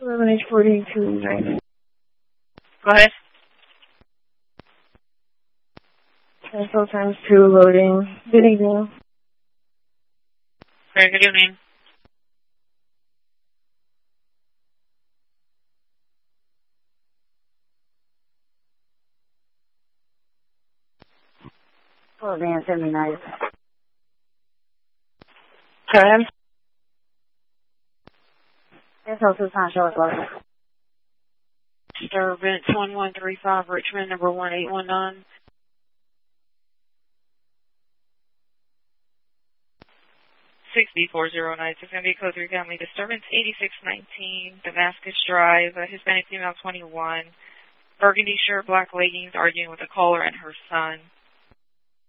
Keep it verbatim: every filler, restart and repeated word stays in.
eleven H forty-two, right? Go ahead. Cancel times two, loading. Good evening. Very good evening. Well, Dan, seventy-nine. Go ahead. Cancel two times, show us local. Disturbance one one three five, Richmond, number one eight one nine. six B four zero nine, it's going to be code three family disturbance, eighty-six nineteen, Damascus Drive, uh, Hispanic female twenty-one, burgundy shirt, black leggings, arguing with a caller and her son.